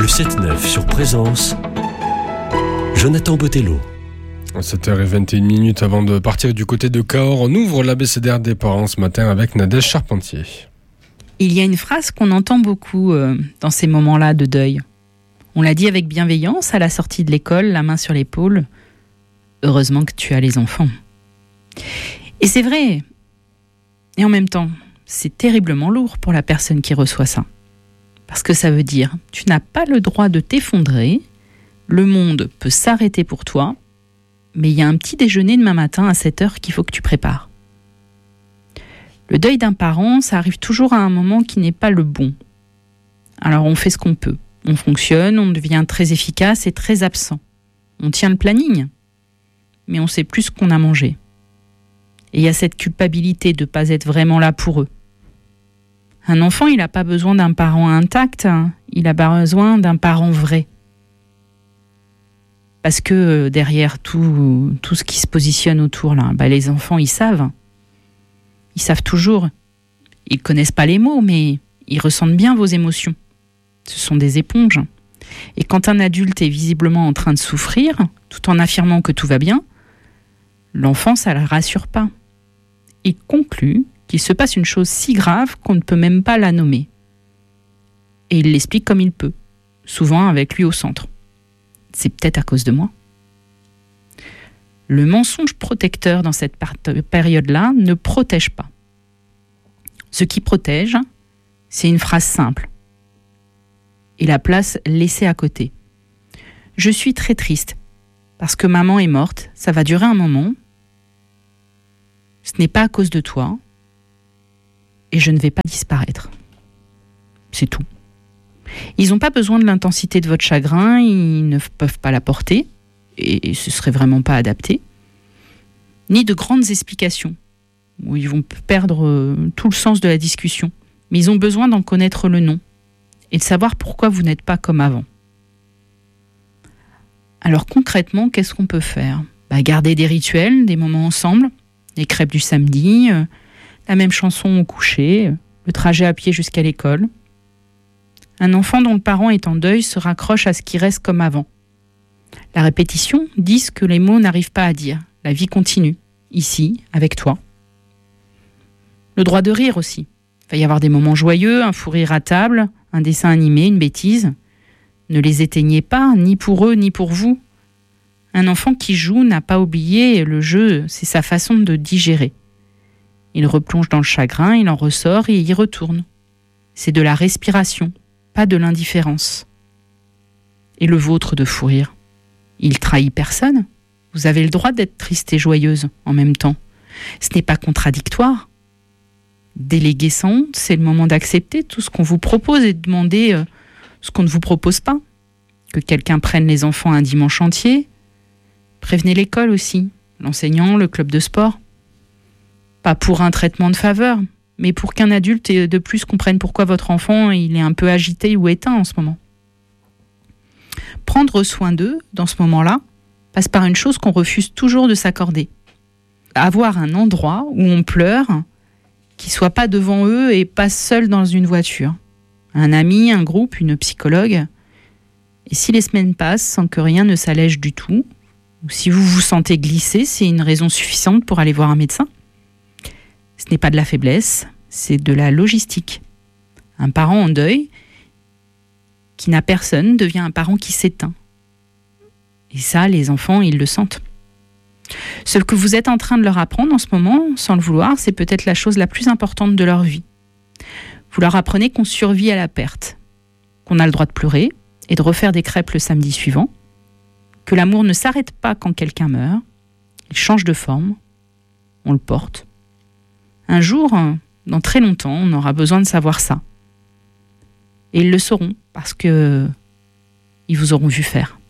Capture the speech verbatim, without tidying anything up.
Le sept neuf sur Présence, Jonathan Botello. sept heures vingt et une minutes avant de partir du côté de Cahors, on ouvre l'abécédaire des parents ce matin avec Nadège Charpentier. Il y a une phrase qu'on entend beaucoup euh, dans ces moments-là de deuil. On l'a dit avec bienveillance à la sortie de l'école, la main sur l'épaule. Heureusement que tu as les enfants. Et c'est vrai. Et en même temps, c'est terriblement lourd pour la personne qui reçoit ça. Parce que ça veut dire, tu n'as pas le droit de t'effondrer, le monde peut s'arrêter pour toi, mais il y a un petit déjeuner demain matin à sept heures qu'il faut que tu prépares. Le deuil d'un parent, ça arrive toujours à un moment qui n'est pas le bon. Alors on fait ce qu'on peut. On fonctionne, on devient très efficace et très absent. On tient le planning, mais on sait plus ce qu'on a mangé. Et il y a cette culpabilité de ne pas être vraiment là pour eux. Un enfant, il n'a pas besoin d'un parent intact, il a besoin d'un parent vrai. Parce que derrière tout, tout ce qui se positionne autour, là, bah les enfants, ils savent. Ils savent toujours. Ils ne connaissent pas les mots, mais ils ressentent bien vos émotions. Ce sont des éponges. Et quand un adulte est visiblement en train de souffrir, tout en affirmant que tout va bien, l'enfant, ça ne le rassure pas. Il conclut qu'il se passe une chose si grave qu'on ne peut même pas la nommer. Et il l'explique comme il peut, souvent avec lui au centre. C'est peut-être à cause de moi. Le mensonge protecteur dans cette période-là ne protège pas. Ce qui protège, c'est une phrase simple. Et la place laissée à côté. Je suis très triste, parce que maman est morte, ça va durer un moment. Ce n'est pas à cause de toi, et je ne vais pas disparaître. C'est tout. Ils n'ont pas besoin de l'intensité de votre chagrin, ils ne peuvent pas la porter, et ce serait vraiment pas adapté, ni de grandes explications, où ils vont perdre tout le sens de la discussion. Mais ils ont besoin d'en connaître le nom, et de savoir pourquoi vous n'êtes pas comme avant. Alors concrètement, qu'est-ce qu'on peut faire ? Bah, garder des rituels, des moments ensemble, les crêpes du samedi, euh, la même chanson au coucher, le trajet à pied jusqu'à l'école. Un enfant dont le parent est en deuil se raccroche à ce qui reste comme avant. La répétition dit ce que les mots n'arrivent pas à dire. La vie continue, ici, avec toi. Le droit de rire aussi. Il va y avoir des moments joyeux, un fou rire à table, un dessin animé, une bêtise. Ne les éteignez pas, ni pour eux, ni pour vous. Un enfant qui joue n'a pas oublié le jeu, c'est sa façon de digérer. Il replonge dans le chagrin, il en ressort et y retourne. C'est de la respiration, pas de l'indifférence. Et le vôtre de fou rire, il trahit personne. Vous avez le droit d'être triste et joyeuse en même temps. Ce n'est pas contradictoire. Déléguer sans honte, c'est le moment d'accepter tout ce qu'on vous propose et de demander euh, ce qu'on ne vous propose pas. Que quelqu'un prenne les enfants un dimanche entier. Prévenez l'école aussi, l'enseignant, le club de sport. Pas pour un traitement de faveur, mais pour qu'un adulte de plus comprenne pourquoi votre enfant il est un peu agité ou éteint en ce moment. Prendre soin d'eux, dans ce moment-là, passe par une chose qu'on refuse toujours de s'accorder. Avoir un endroit où on pleure, qui soit pas devant eux et pas seul dans une voiture. Un ami, un groupe, une psychologue. Et si les semaines passent sans que rien ne s'allège du tout, ou si vous vous sentez glissé, c'est une raison suffisante pour aller voir un médecin. Ce n'est pas de la faiblesse, c'est de la logistique. Un parent en deuil qui n'a personne devient un parent qui s'éteint. Et ça, les enfants, ils le sentent. Ce que vous êtes en train de leur apprendre en ce moment, sans le vouloir, c'est peut-être la chose la plus importante de leur vie. Vous leur apprenez qu'on survit à la perte, qu'on a le droit de pleurer et de refaire des crêpes le samedi suivant, que l'amour ne s'arrête pas quand quelqu'un meurt, il change de forme, on le porte. Un jour, dans très longtemps, on aura besoin de savoir ça. Et ils le sauront, parce que ils vous auront vu faire.